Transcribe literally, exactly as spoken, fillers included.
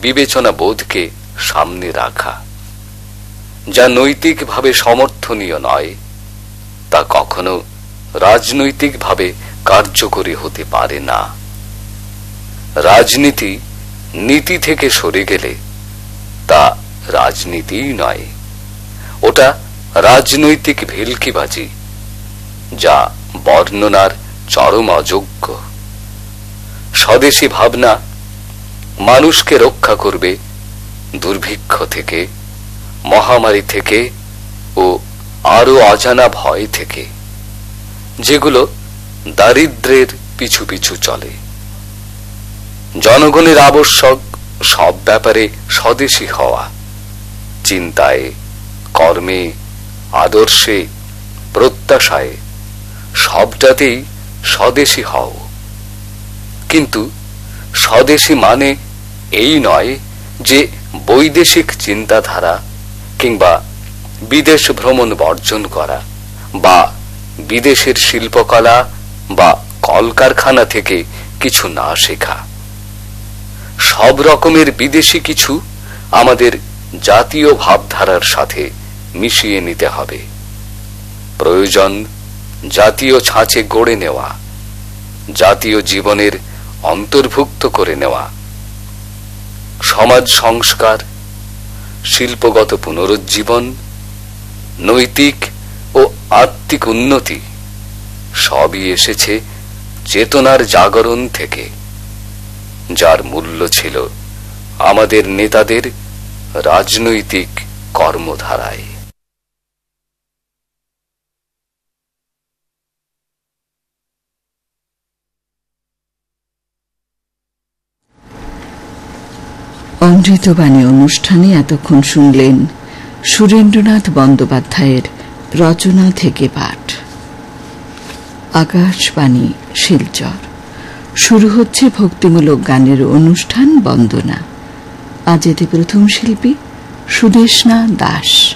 বিবেচনা বোধকে সামনে রাখা। যা নৈতিকভাবে সমর্থনীয় নয় তা কখনো রাজনৈতিকভাবে কার্যকরী হতে পারে না। রাজনীতি নীতি থেকে সরে গেলে তা রাজনীতিই নয়, ওটা রাজনৈতিক ভেলকিবাজি, যা বর্ণনার চরম অযোগ্য। স্বদেশী ভাবনা মানুষকে রক্ষা করবে দুর্ভিক্ষ থেকে, মহামারী থেকে ও আরো অজানা ভয় থেকে, যেগুলো দারিদ্র্যের পিছু পিছু চলে। জনগণের আবশ্যক সব ব্যাপারে স্বদেশী হওয়া, চিন্তায়, কর্মে, আদর্শে, প্রত্যাশায়, সবটাতেই স্বদেশী হও। কিন্তু স্বদেশী মানে এই নয় যে বৈদেশিক চিন্তাধারা কিংবা বিদেশ ভ্রমণ বর্জন করা বা বিদেশের শিল্পকলা বা কলকারখানা থেকে কিছু না শেখা। সব রকমের বিদেশি কিছু আমাদের জাতীয় ভাবধারার সাথে মিশিয়ে নিতে হবে। প্রয়োজন জাতীয় ছাঁচে গড়ে নেওয়া, জাতীয় জীবনের অন্তর্ভুক্ত করে নেওয়া। সমাজ সংস্কার, শিল্পগত পুনরুজ্জীবন, নৈতিক ও আত্মিক উন্নতি সবই এসেছে চেতনার জাগরণ থেকে, যার মূল্য ছিল আমাদের নেতাদের রাজনৈতিক কর্মধারায়। অমৃতবাণী অনুষ্ঠানে এতক্ষণ শুনলেন সুরেন্দ্রনাথ বন্দ্যোপাধ্যায়ের রচনা থেকে পাঠ। আকাশবাণী শিলচর। শুরু হচ্ছে ভক্তিমূলক গানের অনুষ্ঠান বন্দনা। আজ এতে প্রথম শিল্পী সুদেষ্ণা দাস।